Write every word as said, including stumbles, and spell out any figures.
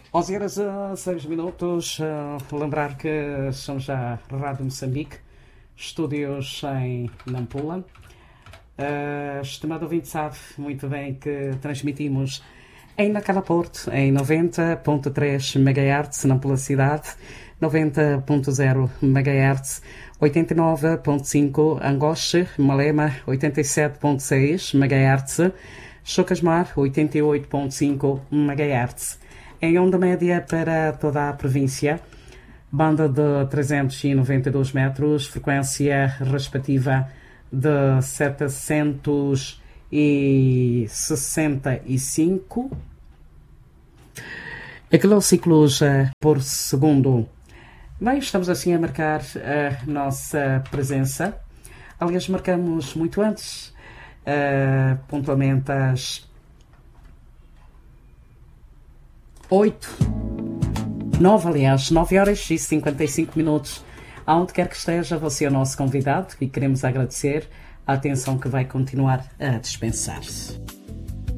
onze horas a seis minutos. Uh, lembrar que somos já Rádio Moçambique, estúdios em Nampula. Uh, estimado ouvinte, sabe muito bem que transmitimos em Nacala Porto, em noventa ponto três megahertz, Nampula Cidade, noventa ponto zero megahertz, oitenta e nove ponto cinco Angoche, Malema, oitenta e sete ponto seis megahertz, Chocasmar, oitenta e oito ponto cinco megahertz. Em onda média para toda a província, banda de trezentos e noventa e dois metros, frequência respectiva de setecentos e sessenta e cinco quilociclos por segundo. Bem, estamos assim a marcar a nossa presença. Aliás, marcamos muito antes, uh, pontualmente às oito, nove, aliás, nove horas e cinquenta e cinco minutos. Aonde quer que esteja, você é o nosso convidado e queremos agradecer a atenção que vai continuar a dispensar-se.